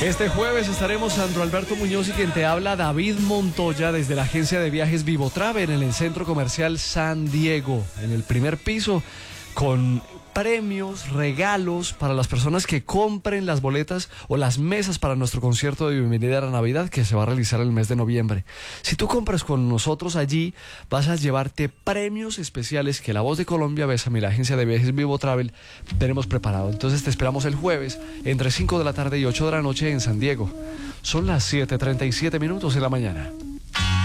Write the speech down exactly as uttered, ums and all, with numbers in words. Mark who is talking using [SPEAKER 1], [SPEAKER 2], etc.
[SPEAKER 1] Este jueves estaremos Sandro Alberto Muñoz y quien te habla David Montoya desde la agencia de viajes Vivotravel en el centro comercial San Diego, en el primer piso, con premios, regalos para las personas que compren las boletas o las mesas para nuestro concierto de bienvenida a la Navidad que se va a realizar el mes de noviembre. Si tú compras con nosotros allí, vas a llevarte premios especiales que La Voz de Colombia, Bésame y la agencia de viajes Vivotravel tenemos preparado. Entonces te esperamos el jueves entre cinco de la tarde y ocho de la noche en San Diego. Son las siete treinta y siete minutos de la mañana.